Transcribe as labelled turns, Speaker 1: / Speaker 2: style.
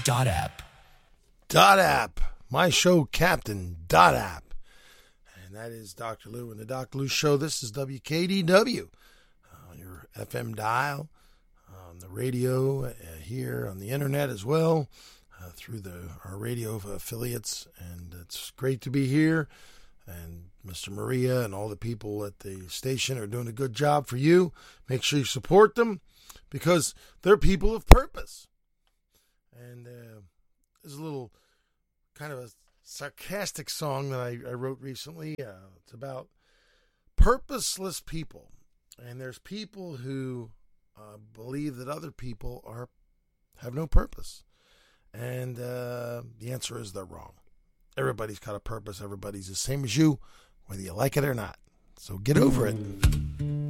Speaker 1: App.
Speaker 2: App. My show captain, App. And that is Dr. Lou and the Dr. Lou Show. This is WKDW on your FM dial, on the radio, here on the internet as well, through our radio affiliates. And it's great to be here. And Mr. Maria and all the people at the station are doing a good job for you. Make sure you support them because they're people of purpose. And there's a little kind of a sarcastic song that I wrote recently. It's about purposeless people. And there's people who believe that other people have no purpose. And the answer is they're wrong. Everybody's got a purpose. Everybody's the same as you, whether you like it or not. So get over it.